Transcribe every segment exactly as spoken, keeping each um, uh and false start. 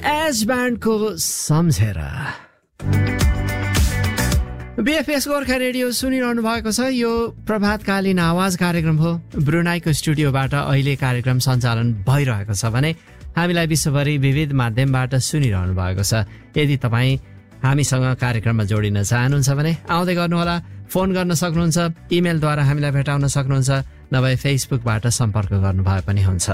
As ब्यान्डको सम्झेर BFS Gorkha radio सुनिरहनु भएको छ। यो प्रभातकालीन आवाज कार्यक्रम हो। ब्रुनाईको स्टुडियोबाट अहिले कार्यक्रम सञ्चालन भइरहेको छ भने हामीलाई विश्वभरि विविध माध्यमबाट सुनिरहनु भएको छ। यदि तपाईँ हामीसँग कार्यक्रममा जोडिन चाहनुहुन्छ भने आउँदै गर्नुहोला। फोन गर्न सक्नुहुन्छ, इमेलद्वारा हामीलाई भेटाउन सक्नुहुन्छ, नभए फेसबुकबाट सम्पर्क गर्नुभए पनि हुन्छ।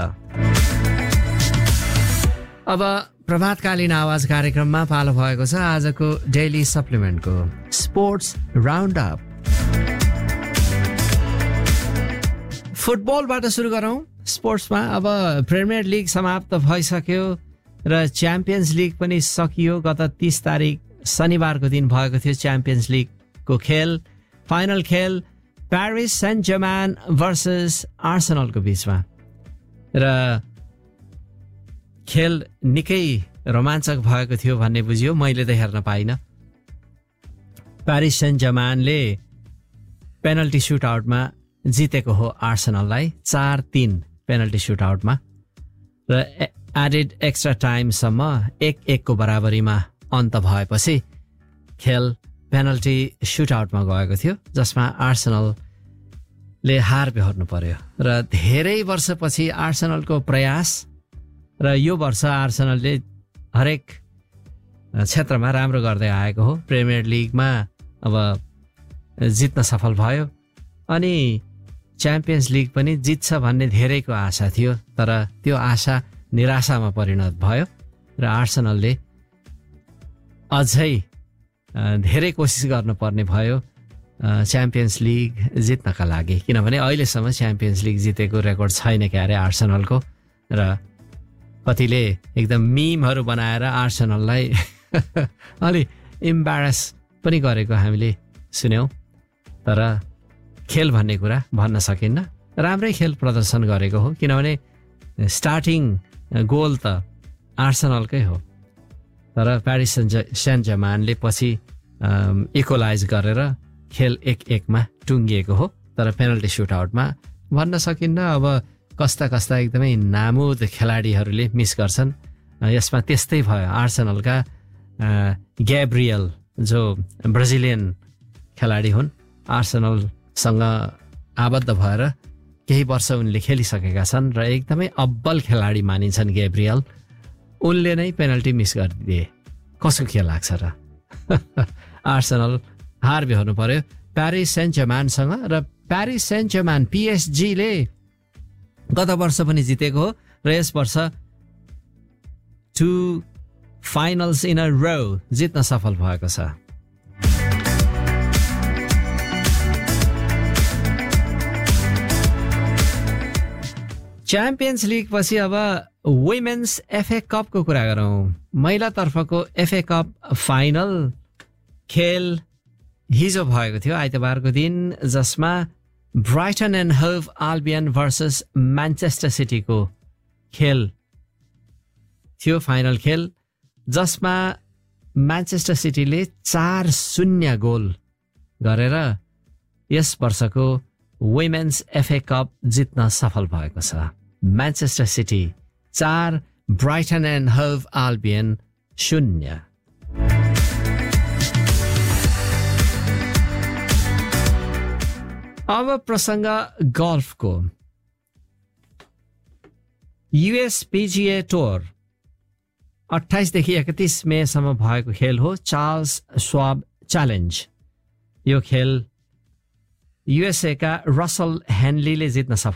अब प्रभातकालीन आवाज कार्यक्रममा पालो भएको छ आजको डेली सप्लिमेन्टको स्पोर्ट्स राउन्ड अप। फुटबलबाट सुरु गरौँ। स्पोर्ट्समा अब प्रिमियर लिग समाप्त भइसक्यो र च्याम्पियन्स लिग पनि सकियो। गत तीस तारिक शनिबारको दिन भएको थियो च्याम्पियन्स लिगको खेल। फाइनल खेल प्यारिस सेन्ट जर्मन भर्सेस आर्सेनलको बिचमा र खेल निकै रोमाञ्चक भएको थियो भन्ने बुझियो। मैले त हेर्न पाइनँ। प्यारिस सेन्ट जर्मनले पेनल्टी सुटआउटमा जितेको हो आर्सेनललाई चार तीन पेनल्टी सुटआउटमा र एडेड एक्स्ट्रा टाइमसम्म एक एकको बराबरीमा अन्त भएपछि खेल पेनल्टी सुटआउटमा गएको थियो, जसमा आर्सेनलले हार बेहोर्नु पर्यो। र धेरै वर्षपछि आर्सेनलको प्रयास र यो वर्ष आर्सेनलले हरेक क्षेत्रमा राम्रो गर्दै आएको हो। प्रिमियर लिगमा अब जित्न सफल भयो अनि च्याम्पियन्स लिग पनि जित्छ भन्ने धेरैको आशा थियो, तर त्यो आशा निराशामा परिणत भयो र आर्सेनलले अझै धेरै कोसिस गर्नुपर्ने भयो च्याम्पियन्स लिग जित्नका लागि, किनभने अहिलेसम्म च्याम्पियन्स लिग जितेको रेकर्ड छैन क्यारे आर्सेनलको। र कतिले एकदम मिमहरू बनाएर आर्सेनललाई अलि इम्बारेस पनि गरेको हामीले सुन्यौँ। तर खेल भन्ने कुरा भन्न सकिन्न। राम्रै खेल प्रदर्शन गरेको हो, किनभने स्टार्टिङ गोल त आर्सेनलकै हो, तर प्यारिस सेन्ट जर्मनले पछि इक्वलाइज गरेर खेल एक एकमा टुङ्गिएको हो। तर पेनल्टी सुटआउटमा भन्न सकिन्न। अब कस्ता कस्ता एकदमै नामुद खेलाडीहरूले मिस गर्छन्। यसमा त्यस्तै भयो। आर्सेनलका ग्याब्रियल जो ब्राजिलियन खेलाडी हुन्, आर्सेनलसँग आबद्ध भएर केही वर्ष उनले खेलिसकेका छन् र एकदमै अब्बल खेलाडी मानिन्छन् ग्याब्रियल। उनले नै पेनल्टी मिस गरिदिए। कसको के लाग्छ र? आर्सेनल हार बेहोर्नु पर्यो प्यारिस सेन्ट जर्मनसँग। र प्यारिस सेन्ट जर्मन पिएसजीले गत वर्ष पनि जितेको हो र यस वर्ष टु फाइनल्स इन अ रो जित्न सफल भएको छ। च्याम्पियन्स लिग पछि अब वुमेन्स एफए कपको कुरा गरौँ। महिला तर्फको एफए कप फाइनल खेल हिजो भएको थियो आइतबारको दिन, जसमा ब्राइटन एन्ड होभ आल्बियन भर्सेस म्यान्चेस्टर सिटीको खेल थियो। फाइनल खेल जसमा म्यान्चेस्टर सिटीले चार शून्य गोल गरेर यस वर्षको वुमेन्स एफए कप जित्न सफल भएको छ। म्यान्चेस्टर सिटी चार, ब्राइटन एन्ड होभ आल्बियन शून्य। अब प्रसङ्ग गल्फको। युएस पिजिए टुर अट्ठाइसदेखि एकतिस मेसम्म भएको खेल हो, चार्ल्स स्वाब च्यालेन्ज। यो खेल युएसएका रसल हेनलीले जित्न सफल